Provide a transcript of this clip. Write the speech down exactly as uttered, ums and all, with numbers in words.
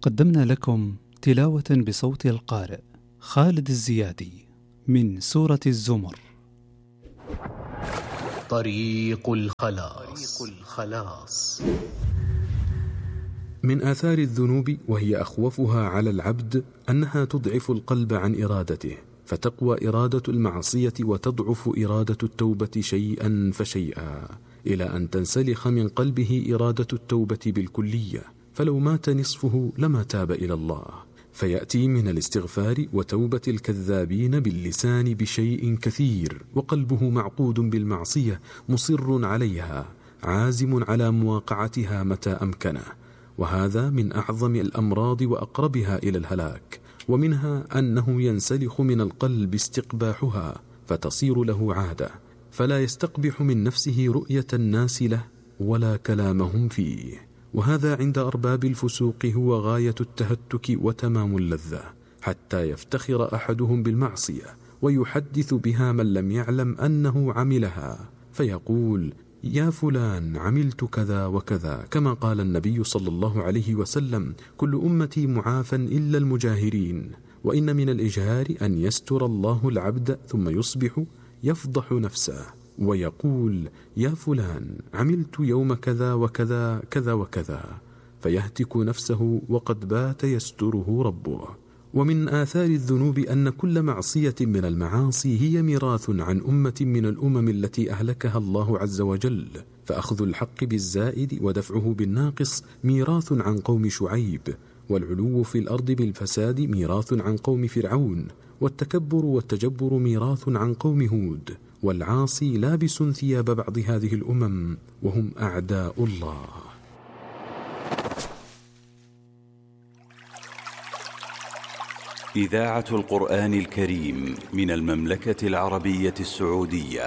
قدمنا لكم تلاوة بصوت القارئ خالد الزيادي من سورة الزمر. طريق الخلاص. طريق الخلاص. من آثار الذنوب وهي أخوفها على العبد أنها تضعف القلب عن إرادته، فتقوى إرادة المعصية وتضعف إرادة التوبة شيئا فشيئا، إلى أن تنسلخ من قلبه إرادة التوبة بالكلية، فلو مات نصفه لما تاب إلى الله. فيأتي من الاستغفار وتوبة الكذابين باللسان بشيء كثير، وقلبه معقود بالمعصية مصر عليها عازم على مواقعتها متى أمكنه، وهذا من أعظم الأمراض وأقربها إلى الهلاك. ومنها أنه ينسلخ من القلب استقباحها فتصير له عادة، فلا يستقبح من نفسه رؤية الناس له ولا كلامهم فيه، وهذا عند أرباب الفسوق هو غاية التهتك وتمام اللذة، حتى يفتخر أحدهم بالمعصية ويحدث بها من لم يعلم أنه عملها، فيقول: يا فلان عملت كذا وكذا، كما قال النبي صلى الله عليه وسلم: كل أمتي معافى إلا المجاهرين. وإن من الإجهار أن يستر الله العبد ثم يصبح يفضح نفسه ويقول: يا فلان عملت يوم كذا وكذا كذا وكذا، فيهتك نفسه وقد بات يستره ربه. ومن آثار الذنوب أن كل معصية من المعاصي هي ميراث عن أمة من الأمم التي أهلكها الله عز وجل، فأخذ الحق بالزائد ودفعه بالناقص ميراث عن قوم شعيب، والعلو في الأرض بالفساد ميراث عن قوم فرعون، والتكبر والتجبر ميراث عن قوم هود، والعاصي لابس ثياب بعض هذه الأمم وهم أعداء الله. إذاعة القرآن الكريم من المملكة العربية السعودية.